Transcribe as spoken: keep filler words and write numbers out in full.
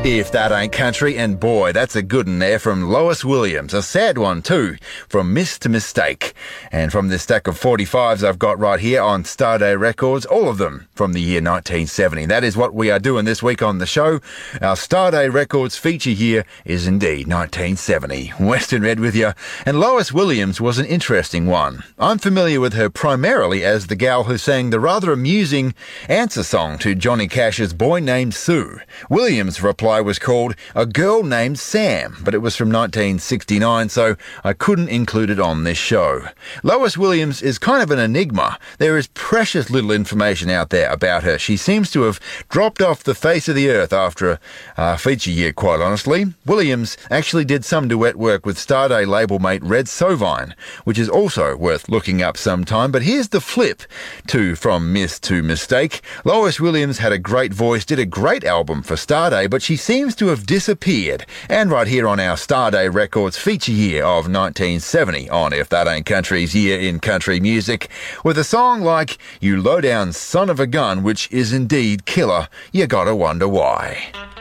If That Ain't Country, and boy, that's a good one there from Lois Williams. A sad one too, from Miss to Mistake. And from this stack of forty-fives I've got right here on Starday Records, all of them from the year nineteen seventy. That is what we are doing this week on the show. Our Starday Records feature year is indeed nineteen seventy. Western Red with you. And Lois Williams was an interesting one. I'm familiar with her primarily as the gal who sang the rather amusing answer song to Johnny Cash's Boy Named Sue. Williams' reply was called A Girl Named Sam, but it was from nineteen sixty-nine, so I couldn't include it on this show. Lois Williams is kind of an enigma. There is precious little information out there about her. She seems to have dropped off the face of the earth after a uh, feature year, quite honestly. Williams actually did some duet work with Starday label mate Red Sovine, which is also worth looking up sometime. But here's the flip to From Miss to Mistake. Lois Williams had a great voice, did a great album for Starday, but she seems to have disappeared. And right here on our Starday Records feature year of nineteen seventy on If That Ain't Country's Year in Country Music, with a song like You Low Down Son of a Gun, which is indeed killer, you gotta wonder why.